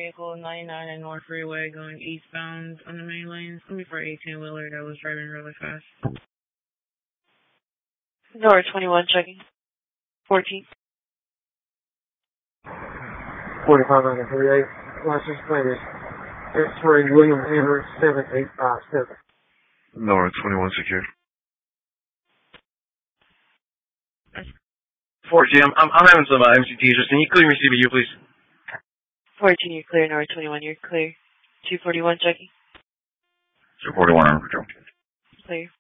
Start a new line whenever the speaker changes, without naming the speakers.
vehicle 99 and North Freeway going eastbound on the main lanes. Looking for 18-wheeler that was driving really fast.
North 21 checking. 14.
4538. License plate is X-ray William Henry 7857.
North 21 secure.
14, I'm having some MCT issues. Can you clear me CBU, please?
14, you're clear. North 21, you're clear. 241 checking.
241 on control.
Clear.